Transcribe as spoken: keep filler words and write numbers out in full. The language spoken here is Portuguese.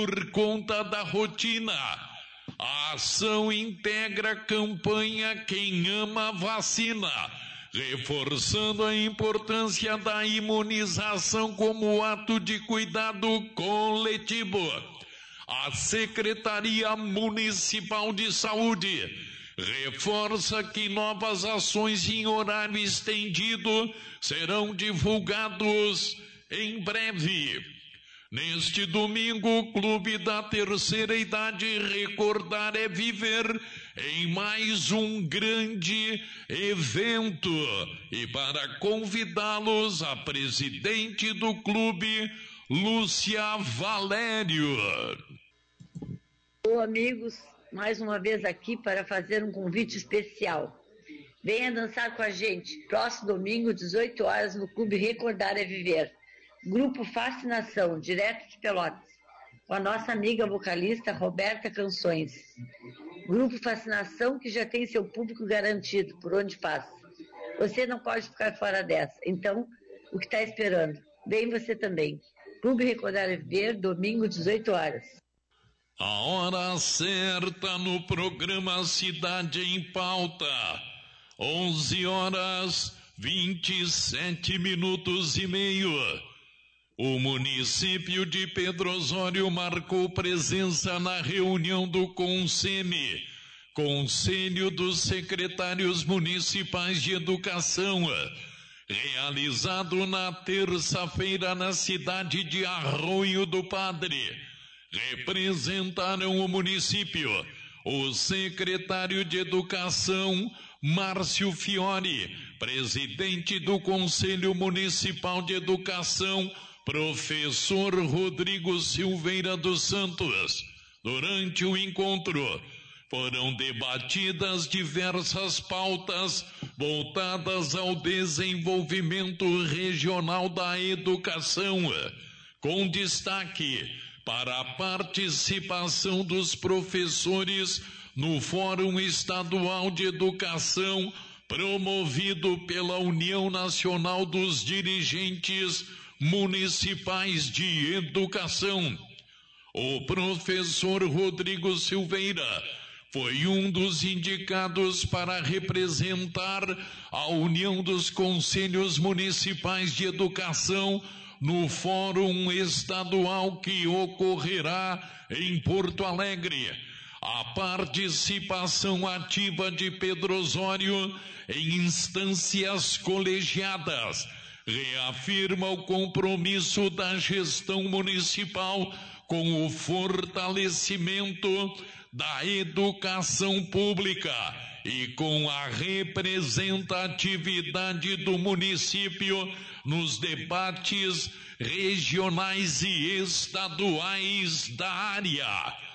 por conta da rotina. A ação integra a campanha Quem Ama Vacina, reforçando a importância da imunização como ato de cuidado coletivo. A Secretaria Municipal de Saúde reforça que novas ações em horário estendido serão divulgados em breve. Neste domingo, o Clube da Terceira Idade Recordar é Viver em mais um grande evento. E para convidá-los, a presidente do clube, Lúcia Valério. Olá, amigos, mais uma vez aqui para fazer um convite especial. Venha dançar com a gente, próximo domingo, dezoito horas, no Clube Recordar é Viver. Grupo Fascinação, direto de Pelotas, com a nossa amiga vocalista Roberta Canções. Grupo Fascinação que já tem seu público garantido, por onde passa. Você não pode ficar fora dessa. Então, o que está esperando? Vem você também. Clube Recordar é Viver, domingo, dezoito horas. A hora certa no programa Cidade em Pauta. onze horas, vinte e sete minutos e meio. O município de Pedro Osório marcou presença na reunião do CONSEMI, Conselho dos Secretários Municipais de Educação, realizado na terça-feira na cidade de Arroio do Padre. Representaram o município o secretário de Educação, Márcio Fiore, presidente do Conselho Municipal de Educação, professor Rodrigo Silveira dos Santos. Durante o encontro, foram debatidas diversas pautas voltadas ao desenvolvimento regional da educação, com destaque para a participação dos professores no Fórum Estadual de Educação, promovido pela União Nacional dos Dirigentes Municipais de Educação. O professor Rodrigo Silveira foi um dos indicados para representar a União dos Conselhos Municipais de Educação no Fórum Estadual que ocorrerá em Porto Alegre. A participação ativa de Pedro Osório em instâncias colegiadas reafirma o compromisso da gestão municipal com o fortalecimento da educação pública e com a representatividade do município nos debates regionais e estaduais da área.